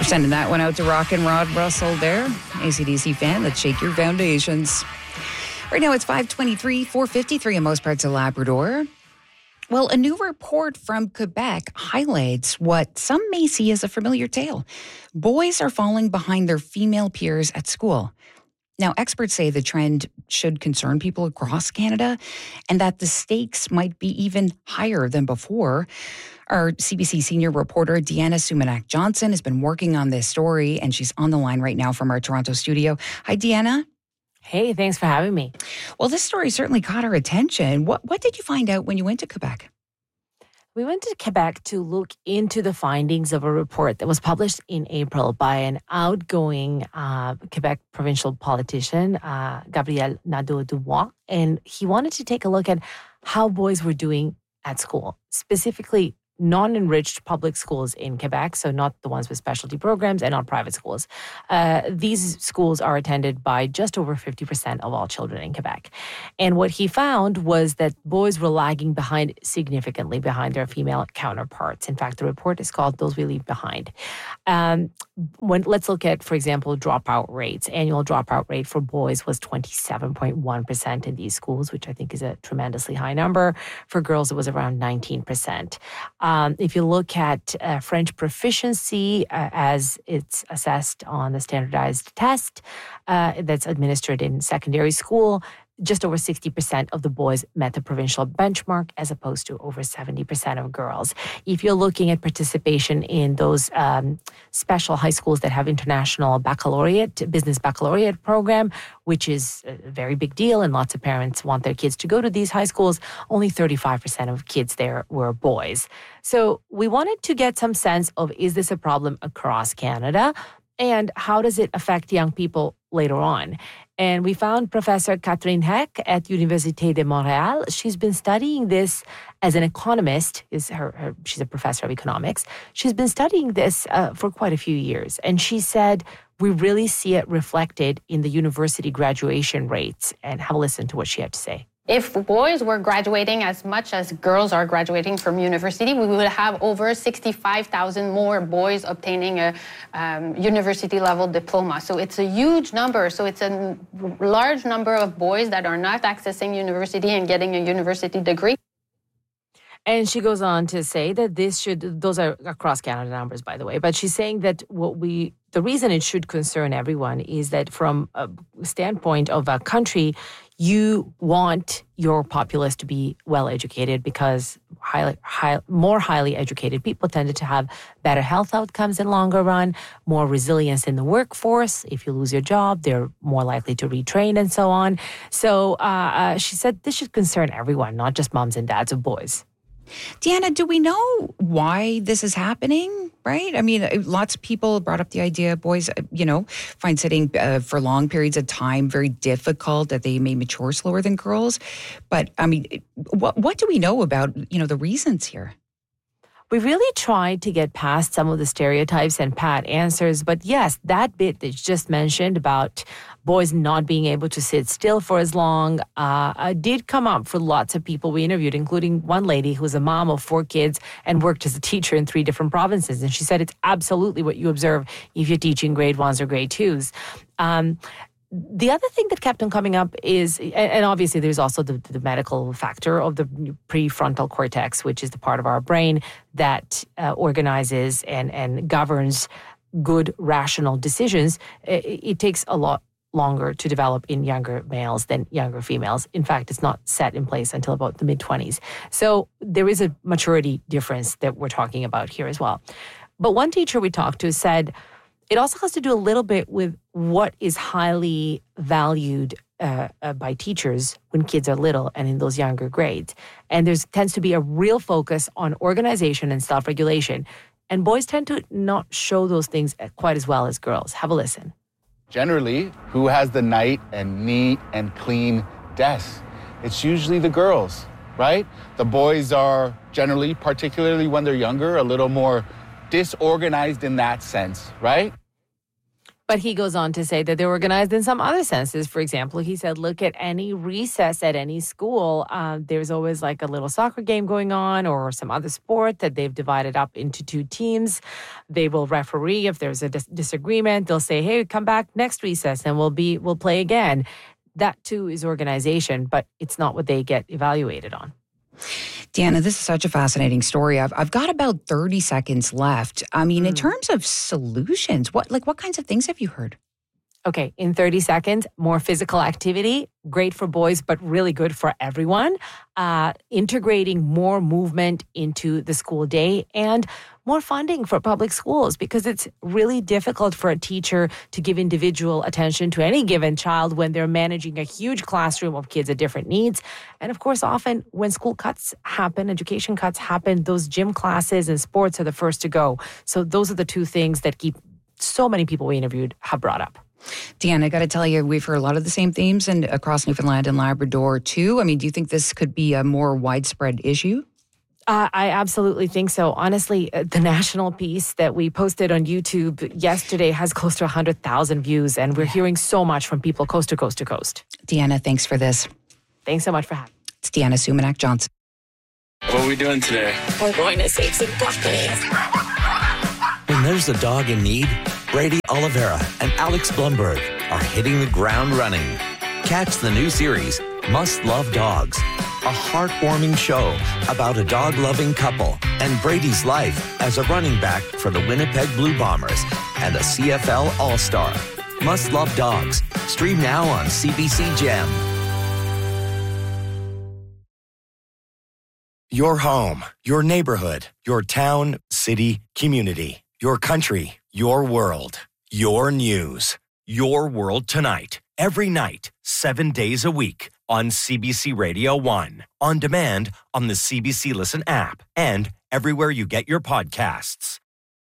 Sending that one out to Rock and Rod Russell there. AC/DC fan, let's shake your foundations. Right now it's 5:23, 4:53 in most parts of Labrador. Well, a new report from Quebec highlights what some may see as a familiar tale. Boys are falling behind their female peers at school. Now, experts say the trend should concern people across Canada and that the stakes might be even higher than before. Our CBC senior reporter, Deanna Sumanak-Johnson, has been working on this story, and she's on the line right now from our Toronto studio. Hi, Deanna. Hey, thanks for having me. Well, this story certainly caught our attention. What did you find out when you went to Quebec? We went to Quebec to look into the findings of a report that was published in April by an outgoing Quebec provincial politician, Gabriel Nadeau-Dubois, and he wanted to take a look at how boys were doing at school, specifically non-enriched public schools in Quebec, so not the ones with specialty programs and not private schools. These schools are attended by just over 50% of all children in Quebec. And what he found was that boys were lagging significantly behind their female counterparts. In fact, the report is called Those We Leave Behind. Let's look at, for example, dropout rates. Annual dropout rate for boys was 27.1% in these schools, which I think is a tremendously high number. For girls, it was around 19%. If you look at French proficiency as it's assessed on the standardized test that's administered in secondary school, just over 60% of the boys met the provincial benchmark as opposed to over 70% of girls. If you're looking at participation in those special high schools that have international business baccalaureate program, which is a very big deal and lots of parents want their kids to go to these high schools, only 35% of kids there were boys. So we wanted to get some sense of, is this a problem across Canada? And how does it affect young people later on? And we found Professor Catherine Heck at Université de Montréal. She's been studying this as an economist. She's a professor of economics. She's been studying this for quite a few years. And she said, we really see it reflected in the university graduation rates. And have a listen to what she had to say. If boys were graduating as much as girls are graduating from university, we would have over 65,000 more boys obtaining a university-level diploma. So it's a huge number. So it's a large number of boys that are not accessing university and getting a university degree. And she goes on to say that those are across Canada numbers, by the way, but she's saying that the reason it should concern everyone is that from a standpoint of a country, you want your populace to be well educated because more highly educated people tended to have better health outcomes in longer run, more resilience in the workforce. If you lose your job, they're more likely to retrain and so on. So she said this should concern everyone, not just moms and dads of boys. Deanna, do we know why this is happening, right? I mean, lots of people brought up the idea boys, find sitting for long periods of time very difficult, that they may mature slower than girls. But, I mean, what do we know about, the reasons here? We really tried to get past some of the stereotypes and pat answers. But yes, that bit that you just mentioned about boys not being able to sit still for as long did come up for lots of people we interviewed, including one lady who's a mom of 4 kids and worked as a teacher in 3 different provinces. And she said it's absolutely what you observe if you're teaching grade 1s or grade 2s. The other thing that kept on coming up is, and obviously there's also the medical factor of the prefrontal cortex, which is the part of our brain that organizes and governs good, rational decisions. It takes a lot longer to develop in younger males than younger females. In fact, it's not set in place until about the mid-20s. So there is a maturity difference that we're talking about here as well. But one teacher we talked to said, it also has to do a little bit with what is highly valued by teachers when kids are little and in those younger grades. And there tends to be a real focus on organization and self-regulation. And boys tend to not show those things quite as well as girls. Have a listen. Generally, who has the nice and neat and clean desk? It's usually the girls, right? The boys are generally, particularly when they're younger, a little more disorganized in that sense, right? But he goes on to say that they're organized in some other senses. For example, he said, look at any recess at any school. There's always like a little soccer game going on or some other sport that they've divided up into two teams. They will referee if there's a disagreement. They'll say, hey, come back next recess and we'll play again. That too is organization, but it's not what they get evaluated on. Deanna, this is such a fascinating story. I've got about 30 seconds left. I mean, in terms of solutions, what kinds of things have you heard? Okay, in 30 seconds, more physical activity, great for boys, but really good for everyone. Integrating more movement into the school day and more funding for public schools, because it's really difficult for a teacher to give individual attention to any given child when they're managing a huge classroom of kids at different needs. And of course, often when school cuts happen, education cuts happen, those gym classes and sports are the first to go. So those are the two things that keep so many people we interviewed have brought up. Deanna, I got to tell you, we've heard a lot of the same themes and across Newfoundland and Labrador too. I mean, do you think this could be a more widespread issue? I absolutely think so. Honestly, the national piece that we posted on YouTube yesterday has close to 100,000 views, and we're hearing so much from people coast to coast to coast. Deanna, thanks for this. Thanks so much for having me. It's Deanna Sumanak-Johnson. What are we doing today? We're going to save some puppies. When there's a dog in need, Brady Oliveira and Alex Blumberg are hitting the ground running. Catch the new series, Must Love Dogs, a heartwarming show about a dog-loving couple and Brady's life as a running back for the Winnipeg Blue Bombers and a CFL All-Star. Must Love Dogs. Stream now on CBC Gem. Your home, your neighborhood, your town, city, community, your country, your world, your news. Your World Tonight. Every night, 7 days a week on CBC Radio 1. On demand on the CBC Listen app and everywhere you get your podcasts.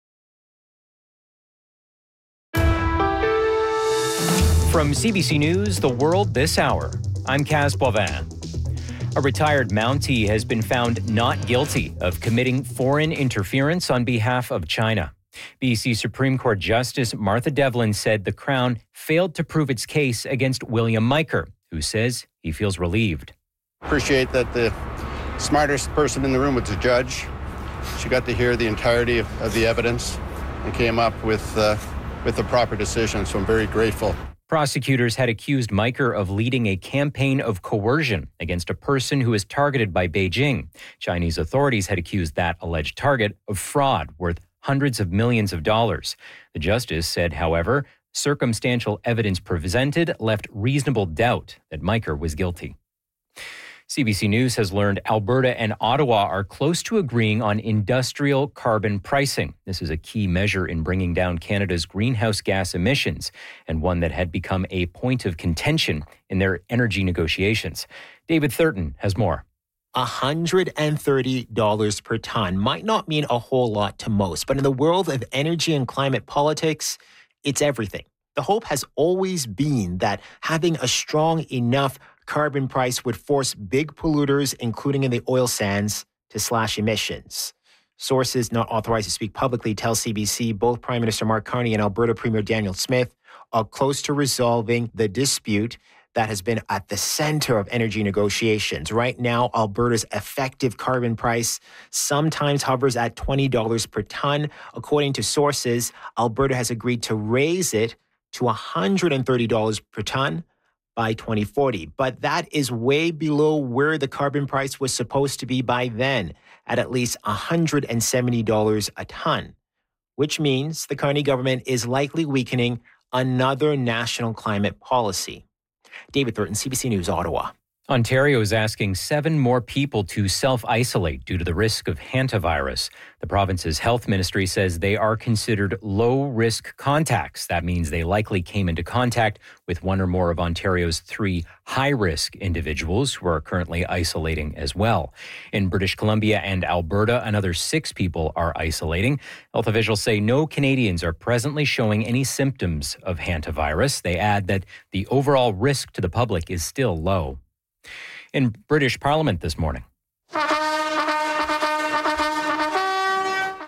From CBC News, The World This Hour, I'm Kaz Boivin. A retired Mountie has been found not guilty of committing foreign interference on behalf of China. BC Supreme Court Justice Martha Devlin said the Crown failed to prove its case against William Miker, who says he feels relieved. Appreciate that the smartest person in the room was the judge. She got to hear the entirety of the evidence and came up with the proper decision, so I'm very grateful. Prosecutors had accused Miker of leading a campaign of coercion against a person who is targeted by Beijing. Chinese authorities had accused that alleged target of fraud worth hundreds of millions of dollars. The justice said, however, circumstantial evidence presented left reasonable doubt that Miker was guilty. CBC News has learned Alberta and Ottawa are close to agreeing on industrial carbon pricing. This is a key measure in bringing down Canada's greenhouse gas emissions and one that had become a point of contention in their energy negotiations. David Thurton has more. $130 per ton might not mean a whole lot to most, but in the world of energy and climate politics, it's everything. The hope has always been that having a strong enough carbon price would force big polluters, including in the oil sands, to slash emissions. Sources not authorized to speak publicly tell CBC both Prime Minister Mark Carney and Alberta Premier Daniel Smith are close to resolving the dispute that has been at the center of energy negotiations. Right now, Alberta's effective carbon price sometimes hovers at $20 per ton. According to sources, Alberta has agreed to raise it to $130 per ton by 2040. But that is way below where the carbon price was supposed to be by then, at least $170 a ton, which means the Carney government is likely weakening another national climate policy. David Thurton, CBC News, Ottawa. Ontario is asking 7 more people to self-isolate due to the risk of hantavirus. The province's health ministry says they are considered low-risk contacts. That means they likely came into contact with one or more of Ontario's 3 high-risk individuals who are currently isolating as well. In British Columbia and Alberta, another 6 people are isolating. Health officials say no Canadians are presently showing any symptoms of hantavirus. They add that the overall risk to the public is still low. In British Parliament this morning,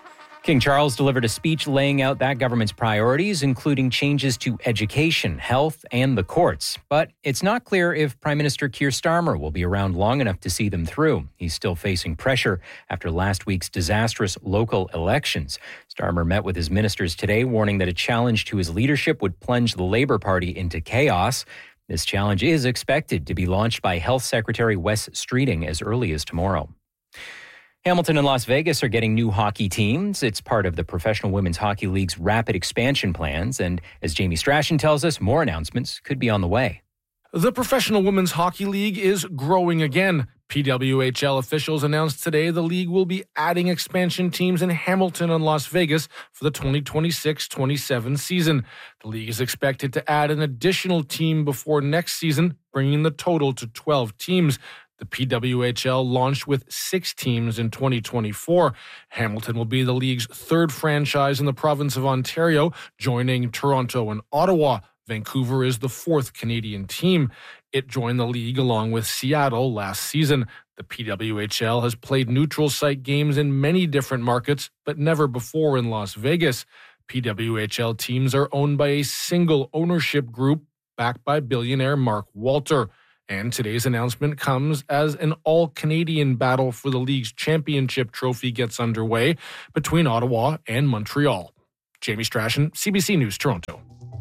King Charles delivered a speech laying out that government's priorities, including changes to education, health, and the courts. But it's not clear if Prime Minister Keir Starmer will be around long enough to see them through. He's still facing pressure after last week's disastrous local elections. Starmer met with his ministers today, warning that a challenge to his leadership would plunge the Labour Party into chaos. This challenge is expected to be launched by Health Secretary Wes Streeting as early as tomorrow. Hamilton and Las Vegas are getting new hockey teams. It's part of the Professional Women's Hockey League's rapid expansion plans. And as Jamie Strachan tells us, more announcements could be on the way. The Professional Women's Hockey League is growing again. PWHL officials announced today the league will be adding expansion teams in Hamilton and Las Vegas for the 2026-27 season. The league is expected to add an additional team before next season, bringing the total to 12 teams. The PWHL launched with 6 teams in 2024. Hamilton will be the league's third franchise in the province of Ontario, joining Toronto and Ottawa. Vancouver is the 4th Canadian team. It joined the league along with Seattle last season. The PWHL has played neutral site games in many different markets, but never before in Las Vegas. PWHL teams are owned by a single ownership group backed by billionaire Mark Walter. And today's announcement comes as an all-Canadian battle for the league's championship trophy gets underway between Ottawa and Montreal. Jamie Strachan, CBC News, Toronto.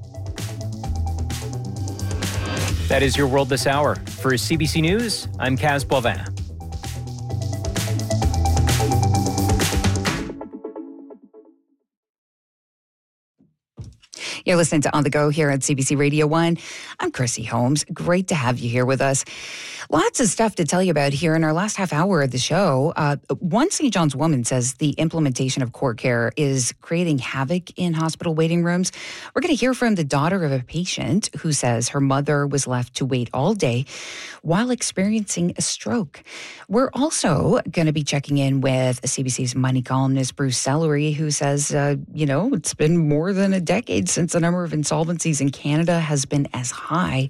That is your world this hour. For CBC News, I'm Kaz Boivin. You're listening to On the Go here at CBC Radio 1. I'm Chrissy Holmes. Great to have you here with us. Lots of stuff to tell you about here in our last half hour of the show. One St. John's woman says the implementation of court care is creating havoc in hospital waiting rooms. We're going to hear from the daughter of a patient who says her mother was left to wait all day while experiencing a stroke. We're also going to be checking in with CBC's money columnist Bruce Sellery, who says, it's been more than a decade since the number of insolvencies in Canada has been as high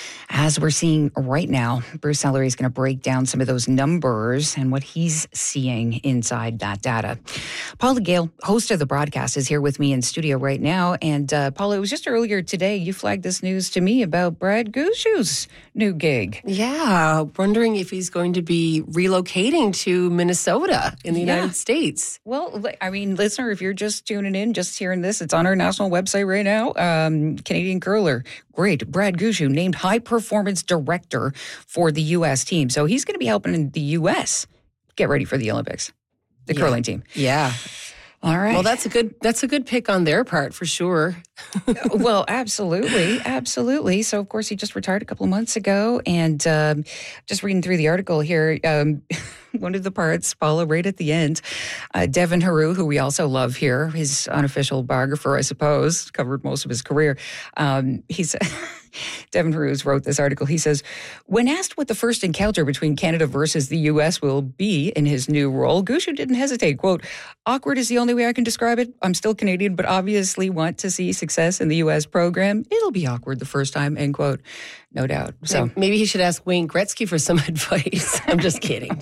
as we're seeing right now. Bruce Sellery is going to break down some of those numbers and what he's seeing inside that data. Paula Gale, host of the broadcast, is here with me in studio right now. And Paula, it was just earlier today you flagged this news to me about Brad Gushue's new gig. Yeah, wondering if he's going to be relocating to Minnesota in the United States. Well, I mean, listener, if you're just tuning in, just hearing this, it's on our national website right now. Canadian curler, great, Brad Gushue, named high performance director for the U.S. team. So he's going to be helping in the U.S. get ready for the Olympics, the curling team. Yeah. All right. Well, that's a good pick on their part for sure. Well, absolutely. So, of course, he just retired a couple of months ago, and just reading through the article here, one of the parts, Paula, right at the end, Devin Haru, who we also love here, his unofficial biographer, I suppose, covered most of his career. He's Devin Haru wrote this article. He says, when asked what the first encounter between Canada versus the U.S. will be in his new role, Gushue didn't hesitate. Quote, awkward is the only way I can describe it. I'm still Canadian, but obviously want to see success in the U.S. program. It'll be awkward the first time, end quote. No doubt. So maybe he should ask Wayne Gretzky for some advice. I'm just kidding.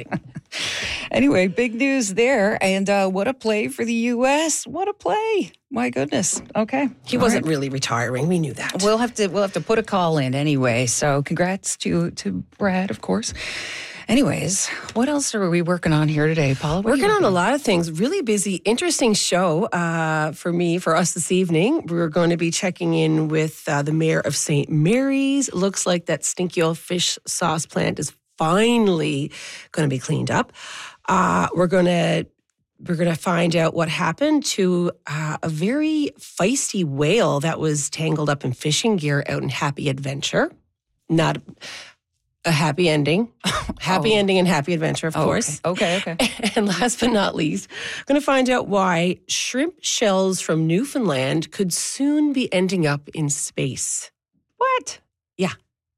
Anyway, big news there. And what a play for the U.S. What a play. My goodness. Okay. He wasn't really retiring. We knew that. We'll have to put a call in anyway. So congrats to Brad, of course. Anyways, what else are we working on here today, Paula? Working on a lot of things. Really busy, interesting show for us this evening. We're going to be checking in with the mayor of St. Mary's. Looks like that stinky old fish sauce plant is finally going to be cleaned up. We're going to find out what happened to a very feisty whale that was tangled up in fishing gear out in Happy Adventure. Not a happy ending. Happy ending and happy adventure, of course. Okay. And last but not least, I'm going to find out why shrimp shells from Newfoundland could soon be ending up in space. What? Yeah.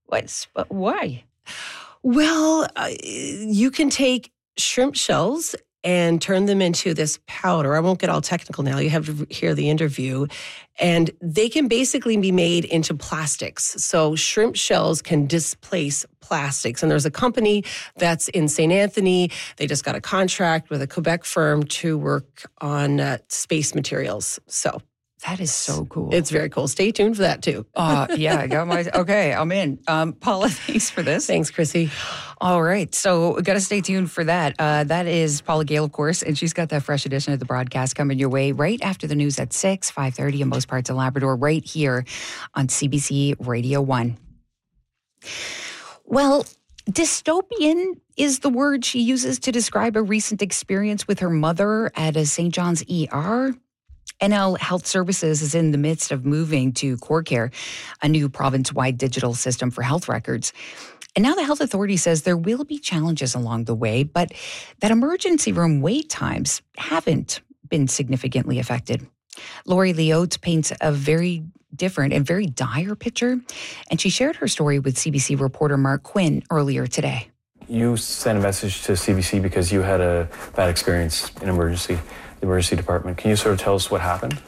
Why? Well, you can take shrimp shells and turn them into this powder. I won't get all technical now. You have to hear the interview. And they can basically be made into plastics. So shrimp shells can displace plastics. And there's a company that's in St. Anthony. They just got a contract with a Quebec firm to work on space materials. So that is so cool. It's very cool. Stay tuned for that too. Yeah, I got my, okay, I'm in. Paula, thanks for this. Thanks, Chrissy. All right, so we got to stay tuned for that. That is Paula Gale, of course, and she's got that fresh edition of the broadcast coming your way right after the news at 6, 5:30 in most parts of Labrador, right here on CBC Radio 1. Well, dystopian is the word she uses to describe a recent experience with her mother at a St. John's ER. NL Health Services is in the midst of moving to CoreCare, a new province-wide digital system for health records. And now the health authority says there will be challenges along the way, but that emergency room wait times haven't been significantly affected. Lori Leotes paints a very different and very dire picture, and she shared her story with CBC reporter Mark Quinn earlier today. You sent a message to CBC because you had a bad experience in the emergency department. Can you sort of tell us what happened?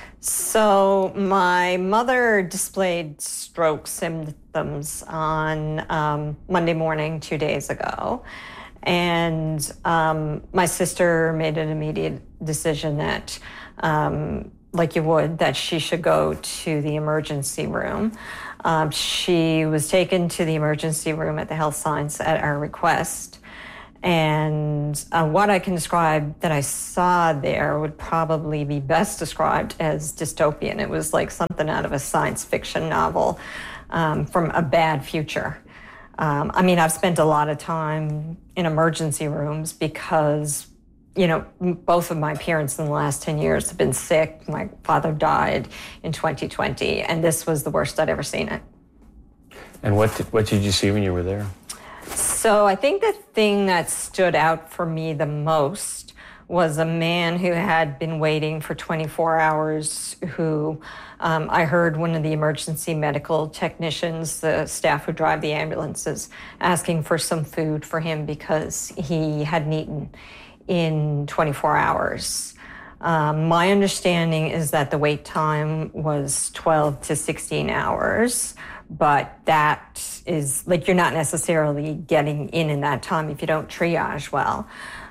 So my mother displayed stroke symptoms on Monday morning 2 days ago. And my sister made an immediate decision that, like you would, that she should go to the emergency room. She was taken to the emergency room at the Health Science at our request. And what I can describe that I saw there would probably be best described as dystopian. It was like something out of a science fiction novel from a bad future. I mean, I've spent a lot of time in emergency rooms because, you know, both of my parents in the last 10 years have been sick. My father died in 2020, and this was the worst I'd ever seen it. And what did you see when you were there? So I think the thing that stood out for me the most was a man who had been waiting for 24 hours, who I heard one of the emergency medical technicians, the staff who drive the ambulances, asking for some food for him because he hadn't eaten in 24 hours. My understanding is that the wait time was 12 to 16 hours. But that is, like, you're not necessarily getting in that time if you don't triage well.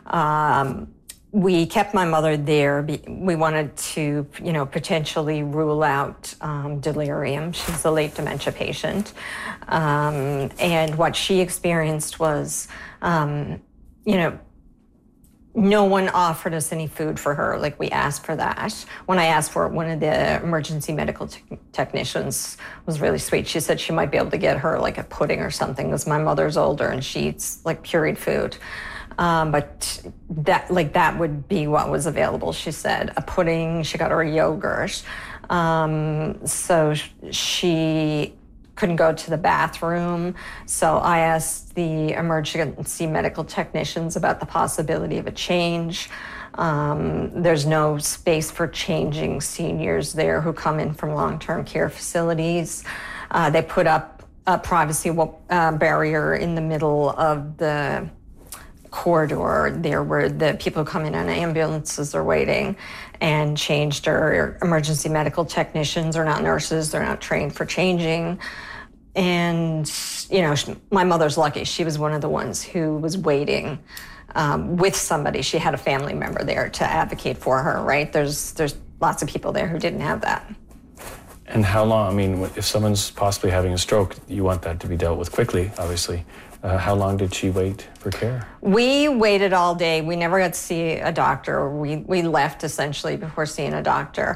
We kept my mother there. We wanted to, you know, potentially rule out delirium. She's a late dementia patient. And what she experienced was, you know, no one offered us any food for her. Like, we asked for that. When I asked for it, one of the emergency medical technicians was really sweet. She said she might be able to get her like a pudding or something because my mother's older and she eats like pureed food. But that would be what was available, she said. A pudding, she got her a yogurt. So she couldn't go to the bathroom. So I asked the emergency medical technicians about the possibility of a change. There's no space for changing seniors there who come in from long-term care facilities. They put up a privacy barrier in the middle of the corridor there where the people who come in on ambulances are waiting, and changed her. Emergency medical technicians are not nurses. They're not trained for changing. And, you know, my mother's lucky. She was one of the ones who was waiting with somebody. She had a family member there to advocate for her, right? There's lots of people there who didn't have that. And how long, I mean, if someone's possibly having a stroke, you want that to be dealt with quickly, obviously. How long did she wait for care? We waited all day. We never got to see a doctor. We left essentially before seeing a doctor.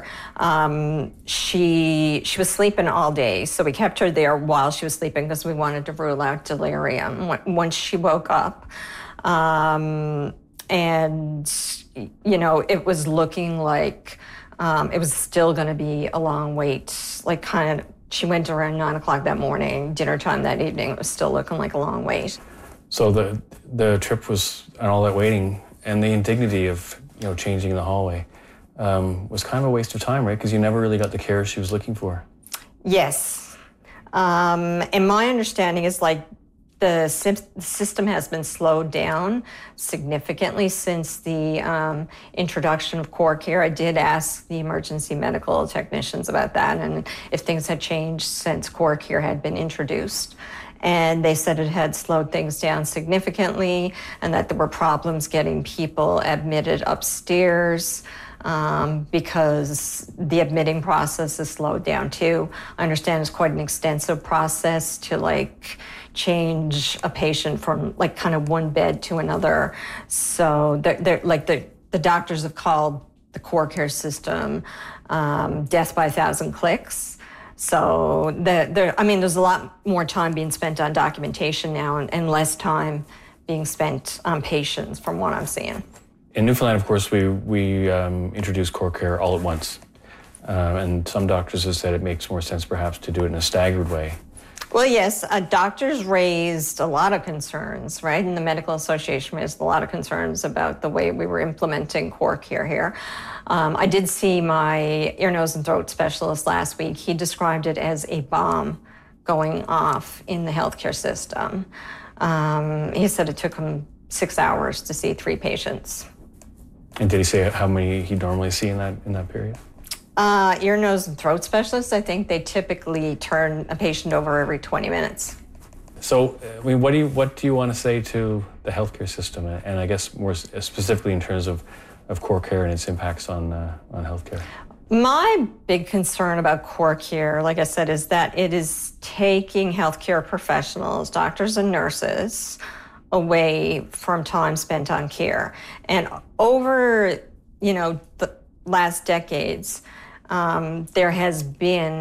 She was sleeping all day, so we kept her there while she was sleeping because we wanted to rule out delirium once she woke up. And, you know, it was looking like it was still going to be a long wait, like kind of. She went around 9 o'clock that morning, dinner time that evening. It was still looking like a long wait. So the trip was, and all that waiting, and the indignity of, you know, changing the hallway was kind of a waste of time, right? Because you never really got the care she was looking for. Yes. And my understanding is, like, the system has been slowed down significantly since the introduction of CoreCare. I did ask the emergency medical technicians about that and if things had changed since CoreCare had been introduced. And they said it had slowed things down significantly and that there were problems getting people admitted upstairs because the admitting process is slowed down too. I understand it's quite an extensive process to change a patient from kind of one bed to another. So they're the doctors have called the CoreCare system death by 1,000 clicks. So there's a lot more time being spent on documentation now and less time being spent on patients from what I'm seeing. In Newfoundland, of course, we introduced CoreCare all at once. And some doctors have said it makes more sense perhaps to do it in a staggered way. Well, yes, doctors raised a lot of concerns, right? And the Medical Association raised a lot of concerns about the way we were implementing CoreCare here. I did see my ear, nose, and throat specialist last week. He described it as a bomb going off in the healthcare system. He said it took him 6 hours to see 3 patients. And did he say how many he'd normally see in that period? Ear, nose, and throat specialists, I think they typically turn a patient over every 20 minutes. So, what do you want to say to the healthcare system, and I guess more specifically in terms of CoreCare and its impacts on healthcare? My big concern about CoreCare, like I said, is that it is taking healthcare professionals, doctors and nurses, away from time spent on care. And over, the last decades, there has been